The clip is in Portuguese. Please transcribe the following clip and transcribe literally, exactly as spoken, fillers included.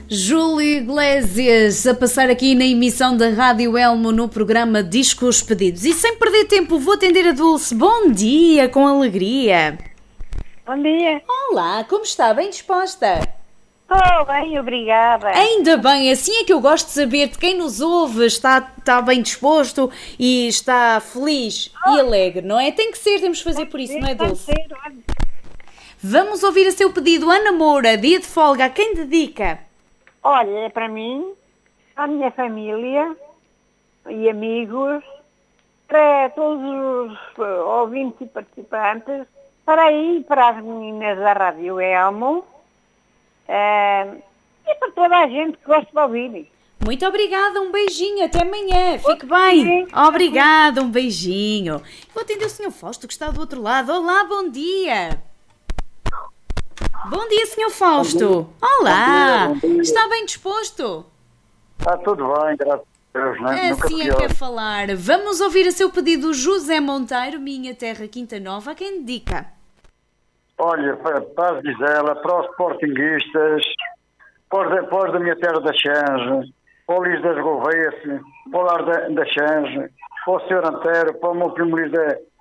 Júlio Iglesias a passar aqui na emissão da Rádio Elmo no programa Discos Pedidos. E sem perder tempo vou atender a Dulce. Bom dia, com alegria. Bom dia. Olá, como está? Bem disposta? Estou bem, obrigada. Ainda bem, assim é que eu gosto de saber de quem nos ouve, está, está bem disposto e está feliz oh. e alegre, não é? Tem que ser, temos que fazer por isso, ser, não é, Dulce? Ser, Vamos ouvir a seu pedido. Ana Moura, dia de folga, a quem dedica? Olha, é para mim, à minha família e amigos, para todos os ouvintes e participantes, para aí, para as meninas da Rádio Elmo, uh, e para toda a gente que gosta de ouvir. Muito obrigada, um beijinho, até amanhã, fique bem. Obrigada, um beijinho. Vou atender o senhor Fausto que está do outro lado. Olá, bom dia. Bom dia, senhor Fausto. Olá. Bom dia, bom dia. Está bem disposto? Está tudo bem, graças a Deus, não é? Assim é que é falar. Vamos ouvir a seu pedido José Monteiro, Minha Terra Quinta Nova. A quem dedica? Olha, para, para a Gisela, para os sportinguistas, para os, para os da minha terra da Xange, para o Luís das Gouveia, para o lar da, da Xange, para o senhor Antero, para o meu primo Luís da,